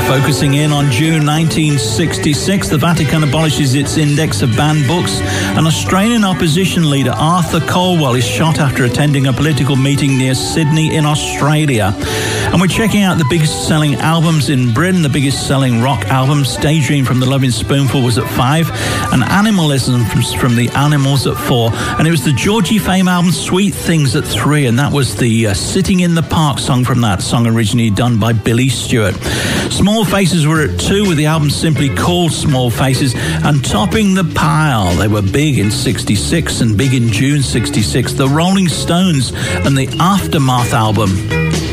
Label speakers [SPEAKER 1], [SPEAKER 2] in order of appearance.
[SPEAKER 1] Focusing in on June 1966, the Vatican abolishes its index of banned books. An Australian opposition leader, Arthur Colwell, is shot after attending a political meeting near Sydney in Australia. And we're checking out the biggest selling albums in Britain, the biggest selling rock albums. Daydream from the Loving Spoonful was at 5, and Animalism from the Animals at 4. And it was the Georgie Fame album Sweet Things at 3, and that was the Sitting in the Park song from that song, originally done by Billy Stewart. Small Faces were at 2, with the album simply called Small Faces. And topping the pile, they were big in 66 and big in June 66, the Rolling Stones and the Aftermath album.